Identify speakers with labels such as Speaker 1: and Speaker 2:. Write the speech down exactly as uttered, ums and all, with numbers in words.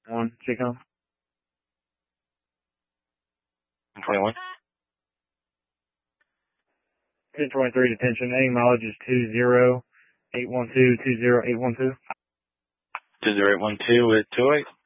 Speaker 1: One, Chicom.
Speaker 2: twenty-one.
Speaker 1: ten twenty-three detention. Aim mileage is two zero eight one two, two zero eight one two.
Speaker 2: two zero eight one two with two eight.